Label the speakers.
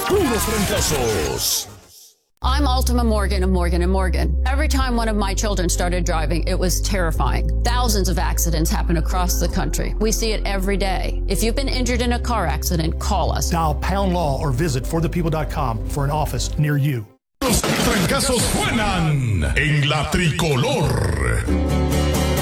Speaker 1: Puros Trancazos.
Speaker 2: I'm Ultima Morgan of Morgan & Morgan. Every time one of my children started driving, it was terrifying. Thousands of accidents happen across the country. We see it every day. If you've been injured in a car accident, call us.
Speaker 3: Dial #law or visit forthepeople.com for an office near you.
Speaker 1: Los trancazos suenan en la tricolor.